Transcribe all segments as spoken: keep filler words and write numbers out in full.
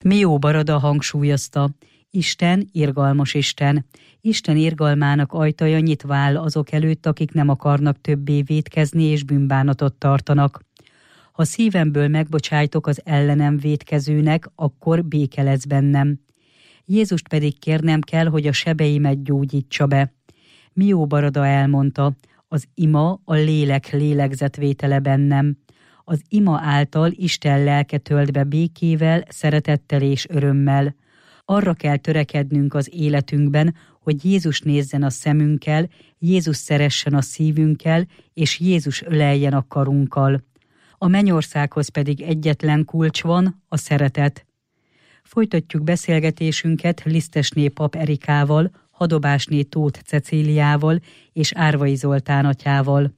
Mió Barada hangsúlyozta, Isten irgalmas Isten. Isten irgalmának ajtaja nyitva áll azok előtt, akik nem akarnak többé vétkezni és bűnbánatot tartanak. Ha szívemből megbocsájtok az ellenem vétkezőnek, akkor béke lesz bennem. Jézust pedig kérnem kell, hogy a sebeimet gyógyítsa be. Mió Barada elmondta, az ima a lélek lélegzetvétele bennem. Az ima által Isten lelke tölt be békével, szeretettel és örömmel. Arra kell törekednünk az életünkben, hogy Jézus nézzen a szemünkkel, Jézus szeressen a szívünkkel, és Jézus öleljen a karunkkal. A mennyországhoz pedig egyetlen kulcs van, a szeretet. Folytatjuk beszélgetésünket Lisztesné Pap Erikával, Hadobásné Tóth Cecíliával és Árvai Zoltán atyával.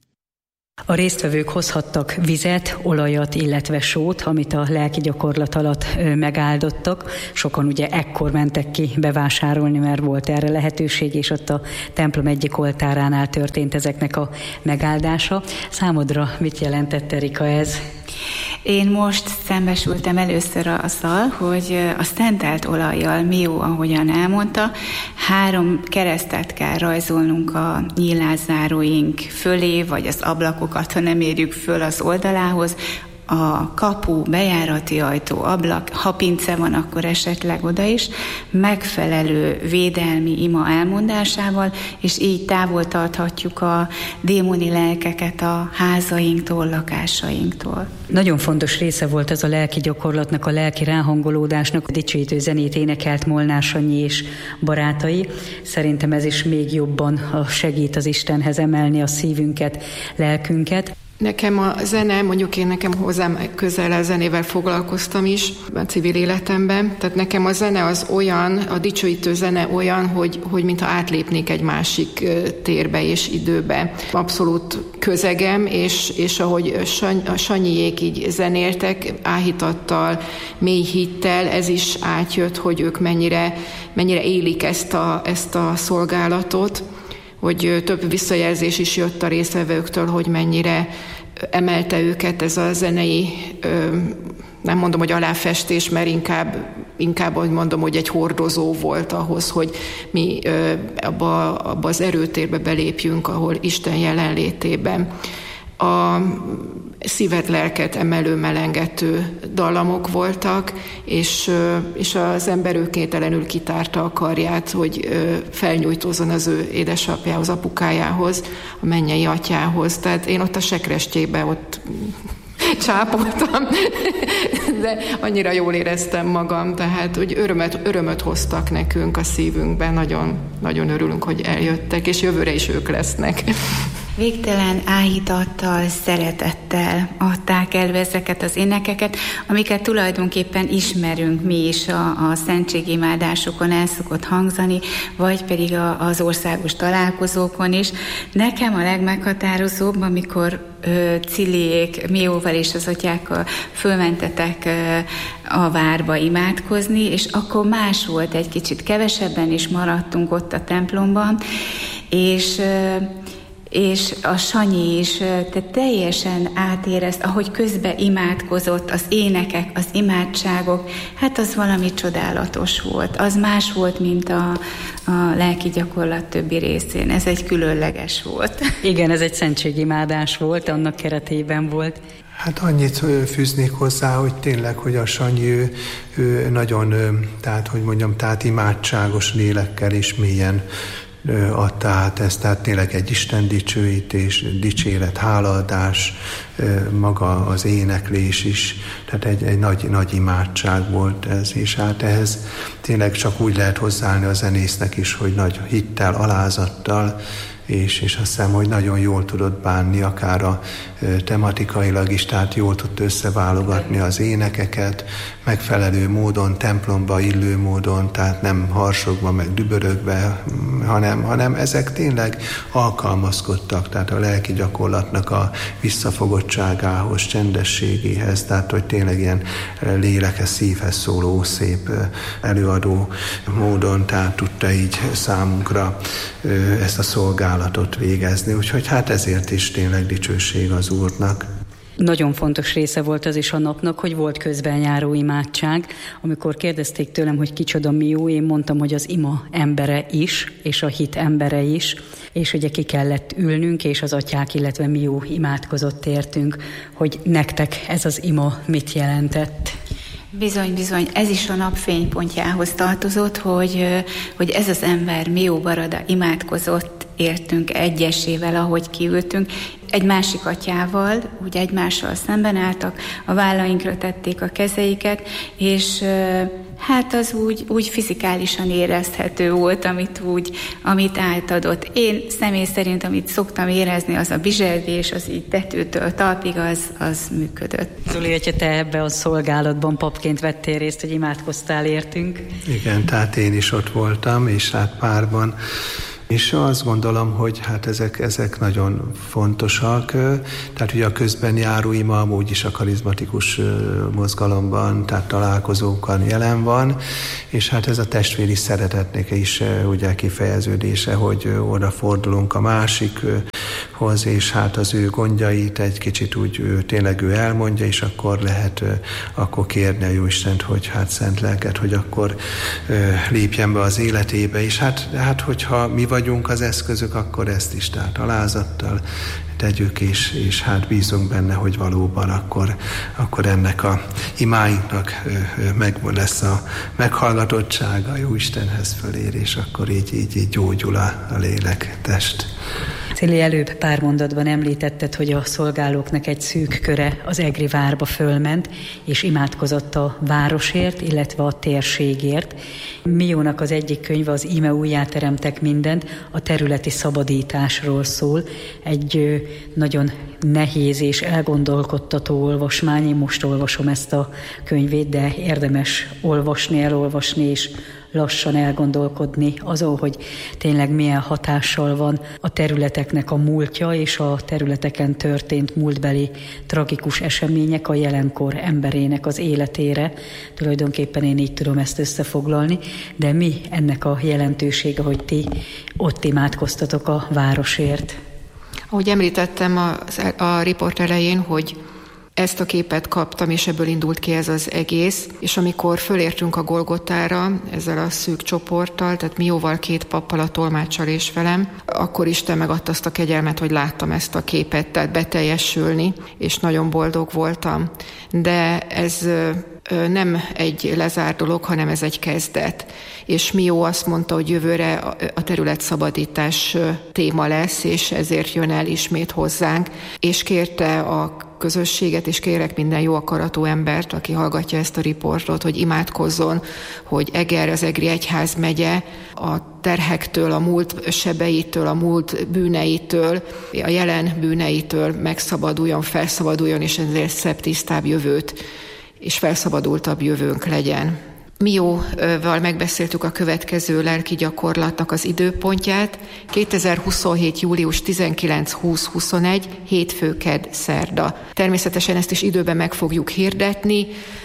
A résztvevők hozhattak vizet, olajat, illetve sót, amit a lelki gyakorlat alatt megáldottak. Sokan ugye ekkor mentek ki bevásárolni, mert volt erre lehetőség, és ott a templom egyik oltáránál történt ezeknek a megáldása. Számodra mit jelentett, Erika, ez? Én most szembesültem először azzal, hogy a szentelt olajjal, Mió, ahogyan elmondta, három keresztet kell rajzolnunk a nyílászáróink fölé, vagy az ablakokat, ha nem érjük föl az oldalához, a kapu, bejárati ajtó, ablak, ha pince van, akkor esetleg oda is, megfelelő védelmi ima elmondásával, és így távol tarthatjuk a démoni lelkeket a házainktól, lakásainktól. Nagyon fontos része volt ez a lelki gyakorlatnak, a lelki ráhangolódásnak, a dicsőítő zenét énekelt Molnár Sanyi és barátai. Szerintem ez is még jobban segít az Istenhez emelni a szívünket, lelkünket. Nekem a zene, mondjuk én nekem hozzám közel a zenével foglalkoztam is a civil életemben, tehát nekem a zene az olyan, a dicsőítő zene olyan, hogy, hogy mintha átlépnék egy másik térbe és időbe. Abszolút közegem, és, és ahogy a Sanyiék így zenéltek, áhítattal, mély hittel, ez is átjött, hogy ők mennyire, mennyire élik ezt a, ezt a szolgálatot, hogy több visszajelzés is jött a résztvevőktől, hogy mennyire emelte őket ez a zenei, nem mondom, hogy aláfestés, mert inkább, inkább hogy mondom, hogy egy hordozó volt ahhoz, hogy mi abba, abba az erőtérbe belépjünk, ahol Isten jelenlétében. A szívet, lelket emelő, melengető dallamok voltak, és, és az ember ő kénytelenül kitárta a karját, hogy felnyújtózzon az ő édesapjához, apukájához, a mennyei atyához. Tehát én ott a sekrestjébe ott csápoltam, de annyira jól éreztem magam, tehát hogy örömet, örömöt hoztak nekünk a szívünkben, nagyon, nagyon örülünk, hogy eljöttek, és jövőre is ők lesznek. Végtelen áhítattal, szeretettel adták elő ezeket az énekeket, amiket tulajdonképpen ismerünk mi is a, a szentségimádásokon el szokott hangzani, vagy pedig a, az országos találkozókon is. Nekem a legmeghatározóbb, amikor ö, Ciliék, Mióval és az atyákkal fölmentetek ö, a várba imádkozni, és akkor más volt egy kicsit, kevesebben is maradtunk ott a templomban, és ö, és a Sanyi is te teljesen átérezt, ahogy közben imádkozott, az énekek, az imádságok, hát az valami csodálatos volt. Az más volt, mint a, a lelki gyakorlat többi részén. Ez egy különleges volt. Igen, ez egy szentségimádás volt, annak keretében volt. Hát annyit fűznék hozzá, hogy tényleg, hogy a Sanyi ő, ő nagyon, tehát hogy mondjam, tehát imádságos lélekkel és mélyen adta át ezt, tehát tényleg egy Isten dicsőítés, dicséret, hálaadás, maga az éneklés is, tehát egy, egy nagy, nagy imádság volt ez, és hát ehhez tényleg csak úgy lehet hozzáállni a zenésznek is, hogy nagy hittel, alázattal, és, és azt hiszem, hogy nagyon jól tudott bánni, akár a tematikailag is, tehát jól tudta összeválogatni az énekeket, megfelelő módon, templomba illő módon, tehát nem harsogva, meg dübörögve, hanem, hanem ezek tényleg alkalmazkodtak, tehát a lelki gyakorlatnak a visszafogottságához, csendességéhez, tehát hogy tényleg ilyen lélekes, szívhez szóló, szép előadó módon, tehát tudta így számunkra ezt a szolgálatot végezni, úgyhogy hát ezért is tényleg dicsőség az Úrnak. Nagyon fontos része volt az is a napnak, hogy volt közben járó imádság. Amikor kérdezték tőlem, hogy kicsoda Mió, én mondtam, hogy az ima embere is, és a hit embere is, és ugye ki kellett ülnünk, és az atyák, illetve Mió imádkozott értünk, hogy nektek ez az ima mit jelentett. Bizony, bizony, ez is a nap fénypontjához tartozott, hogy, hogy ez az ember, Mió Barada imádkozott értünk egyesével, ahogy kiültünk. Egy másik atyával, úgy egymással szemben álltak, a vállainkra tették a kezeiket, és hát az úgy, úgy fizikálisan érezhető volt, amit úgy, amit átadott. Én személy szerint, amit szoktam érezni, az a bizsergés, az így tetőtől talpig, az, az működött. Zoli, hogyha te ebbe a szolgálatban papként vettél részt, hogy imádkoztál értünk? Igen, tehát én is ott voltam, és hát párban. És azt gondolom, hogy hát ezek, ezek nagyon fontosak. Tehát ugye a közben járó ima amúgy is a karizmatikus mozgalomban, tehát találkozókon jelen van, és hát ez a testvéri szeretetnek is ugye kifejeződése, hogy odafordulunk a másikhoz, és hát az ő gondjait egy kicsit úgy ő, tényleg ő elmondja, és akkor lehet akkor kérni a Jóistent, hogy hát szent lelket, hogy akkor lépjen be az életébe, és hát, hát hogyha mi vagy vagyunk az eszközök, akkor ezt is, tehát alázattal tegyük, és, és hát bízunk benne, hogy valóban akkor, akkor ennek a imáinknak meg lesz a meghallgatottsága, a Jóistenhez fölér, és akkor így, így, így gyógyul a, a lélek, test. Cili, előbb pár mondatban említetted, hogy a szolgálóknak egy szűk köre az Egri várba fölment, és imádkozott a városért, illetve a térségért. Miónak az egyik könyve, az Íme újjáteremtek mindent, a területi szabadításról szól. Egy nagyon nehéz és elgondolkodtató olvasmány. Én most olvasom ezt a könyvét, de érdemes olvasni, elolvasni, és lassan elgondolkodni azon, hogy tényleg milyen hatással van a területeknek a múltja és a területeken történt múltbeli tragikus események a jelenkor emberének az életére. Tulajdonképpen én így tudom ezt összefoglalni, de mi ennek a jelentősége, hogy ti ott imádkoztatok a városért? Ahogy említettem a, a riport elején, hogy ezt a képet kaptam, és ebből indult ki ez az egész, és amikor fölértünk a Golgotára ezzel a szűk csoporttal, tehát Mióval, két pappal, a tolmáccsal és velem, akkor Isten megadta azt a kegyelmet, hogy láttam ezt a képet, tehát beteljesülni, és nagyon boldog voltam. De ez nem egy lezárt dolog, hanem ez egy kezdet. És Mió azt mondta, hogy jövőre a területszabadítás téma lesz, és ezért jön el ismét hozzánk, és kérte a közösséget, és kérek minden jó akaratú embert, aki hallgatja ezt a riportot, hogy imádkozzon, hogy Eger, az Egri Egyházmegye a terhektől, a múlt sebeitől, a múlt bűneitől, a jelen bűneitől megszabaduljon, felszabaduljon, és ezért szebb, tisztább jövőt és felszabadultabb jövőnk legyen. Mióval megbeszéltük a következő lelki gyakorlatnak az időpontját. kétezer-huszonhét. július tizenkilenc, húsz, huszonegy, hétfő, kedd, szerda. Természetesen ezt is időben meg fogjuk hirdetni.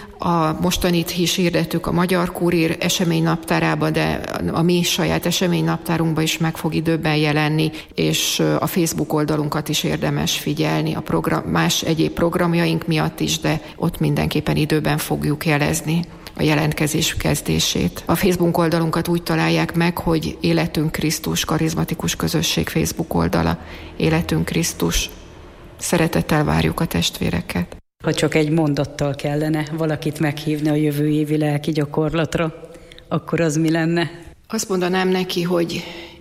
A mostanit is hirdettük a Magyar Kurír eseménynaptárába, de a mi saját eseménynaptárunkba is meg fog időben jelenni, és a Facebook oldalunkat is érdemes figyelni, a program, más egyéb programjaink miatt is, de ott mindenképpen időben fogjuk jelezni a jelentkezés kezdését. A Facebook oldalunkat úgy találják meg, hogy Életünk Krisztus, karizmatikus közösség Facebook oldala. Életünk Krisztus. Szeretettel várjuk a testvéreket. Ha csak egy mondattal kellene valakit meghívni a jövő évi lelki gyakorlatra, akkor az mi lenne? Azt mondanám neki, hogy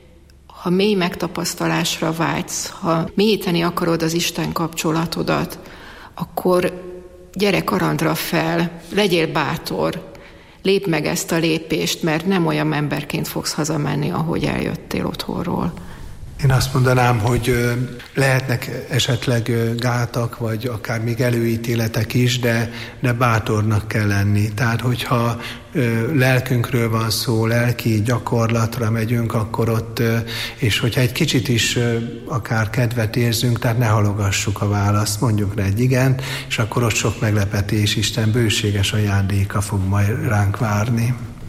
ha mély megtapasztalásra vágysz, ha mélyíteni akarod az Isten kapcsolatodat, akkor gyere kalandra fel, legyél bátor, lépd meg ezt a lépést, mert nem olyan emberként fogsz hazamenni, ahogy eljöttél otthonról. Én azt mondanám, hogy lehetnek esetleg gátak, vagy akár még előítéletek is, de, de bátornak kell lenni. Tehát, hogyha lelkünkről van szó, lelki gyakorlatra megyünk, akkor ott, és hogyha egy kicsit is akár kedvet érzünk, tehát ne halogassuk a választ, mondjuk rá egy igent, és akkor ott sok meglepetés, Isten bőséges ajándéka fog majd ránk várni.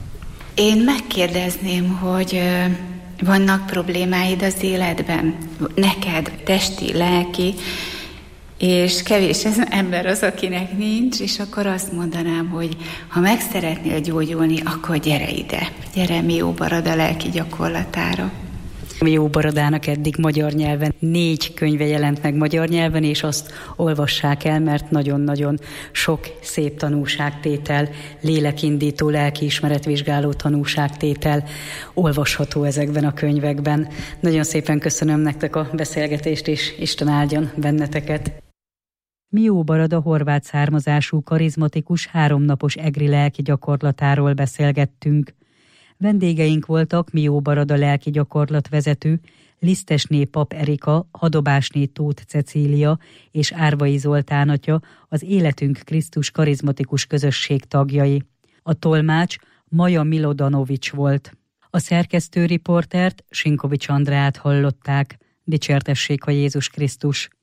Én megkérdezném, hogy vannak problémáid az életben? Neked, testi, lelki, És kevés ez ember az, akinek nincs, és akkor azt mondanám, hogy ha meg szeretnél gyógyulni, akkor gyere ide, gyere Mió Barada lelki gyakorlatára. Mió Baradának eddig magyar nyelven négy könyve jelent meg magyar nyelven, és azt olvassák el, mert nagyon-nagyon sok szép tanúságtétel, lélekindító, lelkiismeretvizsgáló tanúságtétel olvasható ezekben a könyvekben. Nagyon szépen köszönöm nektek a beszélgetést, és Isten áldjon benneteket. Mió Barada horvát származású karizmatikus háromnapos egri lelki gyakorlatáról beszélgettünk. Vendégeink voltak Mió Barada lelki gyakorlatvezető, Lisztesné pap Erika, Hadobásné Tóth Cecília és Árvai Zoltán atya, az Életünk Krisztus karizmatikus közösség tagjai. A tolmács Maja Milodanovics volt. A szerkesztő riportert, Sinkovics Andrát hallották. Dicsértessék a Jézus Krisztus!